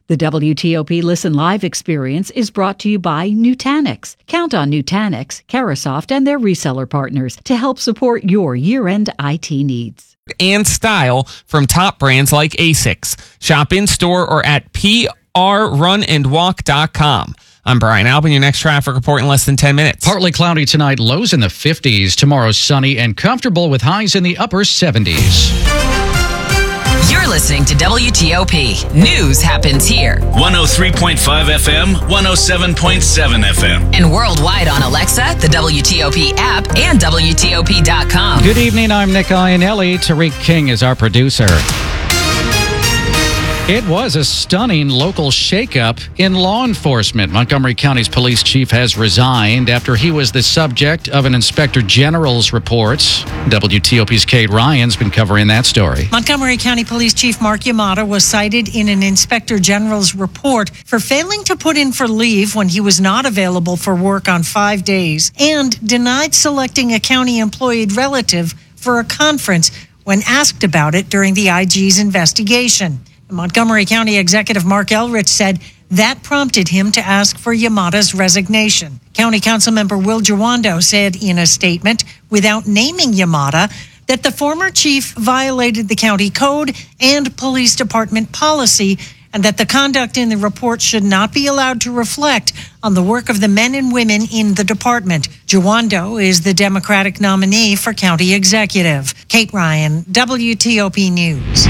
The WTOP Listen Live experience is brought to you by Nutanix. Count on Nutanix, Carahsoft, and their reseller partners to help support your year-end IT needs. And style from top brands like ASICS. Shop in-store or at prrunandwalk.com. I'm Brian Albin, your next traffic report in less than 10 minutes. Partly cloudy tonight, lows in the 50s. Tomorrow sunny and comfortable with highs in the upper 70s. You're listening to WTOP. News happens here. 103.5 FM, 107.7 FM. And worldwide on Alexa, the WTOP app, and WTOP.com. Good evening, I'm Nick Iannelli. Tariq King is our producer. It was a stunning local shakeup in law enforcement. Montgomery County's police chief has resigned after he was the subject of an inspector general's report. WTOP's Kate Ryan's been covering that story. Montgomery County Police Chief Mark Yamada was cited in an inspector general's report for failing to put in for leave when he was not available for work on 5 days and denied selecting a county employee relative for a conference when asked about it during the IG's investigation. Montgomery County Executive Mark Elrich said that prompted him to ask for Yamada's resignation. County Councilmember Will Jawando said in a statement, without naming Yamada, that the former chief violated the county code and police department policy and that the conduct in the report should not be allowed to reflect on the work of the men and women in the department. Jawando is the Democratic nominee for county executive. Kate Ryan, WTOP News.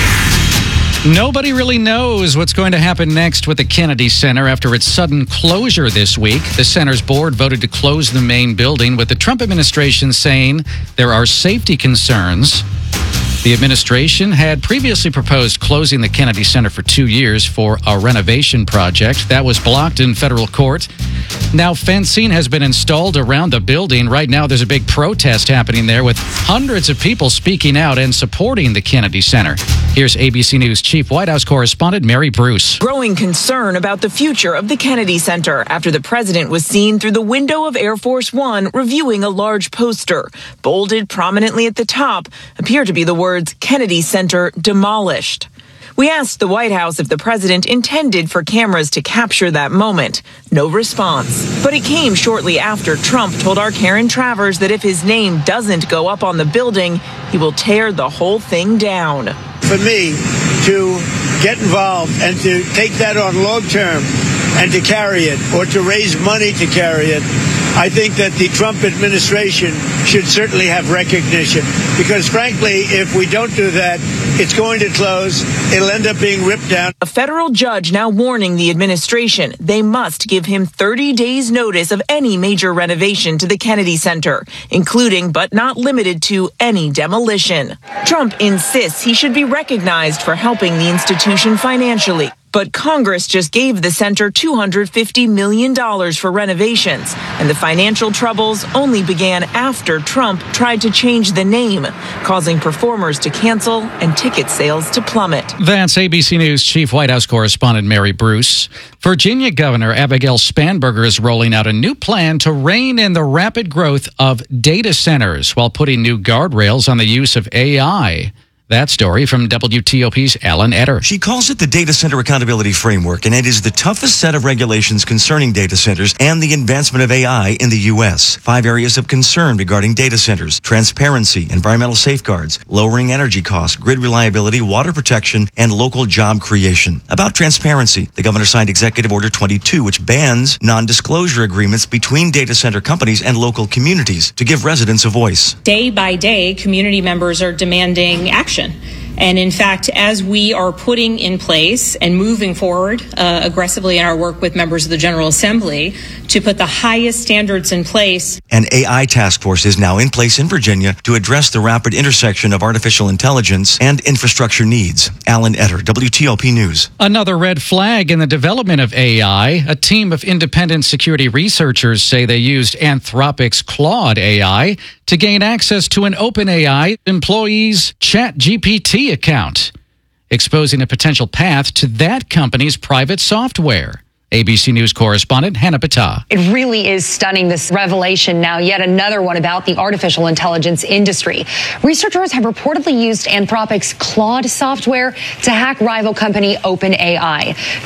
Nobody really knows what's going to happen next with the Kennedy Center after its sudden closure this week. The center's board voted to close the main building, with the Trump administration saying there are safety concerns. The administration had previously proposed closing the Kennedy Center for 2 years for a renovation project. That was blocked in federal court. Now fencing has been installed around the building. Right now there's a big protest happening there with hundreds of people speaking out and supporting the Kennedy Center. Here's ABC News Chief White House correspondent Mary Bruce. Growing concern about the future of the Kennedy Center after the president was seen through the window of Air Force One reviewing a large poster. Bolded prominently at the top appear to be the words Kennedy Center demolished. We asked the White House if the president intended for cameras to capture that moment. No response. But it came shortly after Trump told our Karen Travers that if his name doesn't go up on the building, he will tear the whole thing down. For me to get involved and to take that on long term and to carry it or to raise money to carry it, I think that the Trump administration should certainly have recognition, because frankly, if we don't do that, it's going to close. It'll end up being ripped down. A federal judge now warning the administration they must give him 30 days notice of any major renovation to the Kennedy Center, including but not limited to any demolition. Trump insists he should be recognized for helping the institution financially. But Congress just gave the center $250 million for renovations, and the financial troubles only began after Trump tried to change the name, causing performers to cancel and ticket sales to plummet. That's ABC News Chief White House correspondent Mary Bruce. Virginia Governor Abigail Spanberger is rolling out a new plan to rein in the rapid growth of data centers while putting new guardrails on the use of AI. That story from WTOP's Alan Etter. She calls it the Data Center Accountability Framework, and it is the toughest set of regulations concerning data centers and the advancement of AI in the U.S. 5 areas of concern regarding data centers: transparency, environmental safeguards, lowering energy costs, grid reliability, water protection, and local job creation. About transparency, the governor signed Executive Order 22, which bans non-disclosure agreements between data center companies and local communities to give residents a voice. Day by day, community members are demanding action. And in fact, as we are putting in place and moving forward aggressively in our work with members of the General Assembly to put the highest standards in place. An AI task force is now in place in Virginia to address the rapid intersection of artificial intelligence and infrastructure needs. Alan Etter, WTOP News. Another red flag in the development of AI. A team of independent security researchers say they used Anthropic's Claude AI to gain access to an OpenAI employee's ChatGPT account, exposing a potential path to that company's private software. ABC News correspondent Hannah Patah. It really is stunning, this revelation now, yet another one about the artificial intelligence industry. Researchers have reportedly used Anthropic's Claude software to hack rival company OpenAI.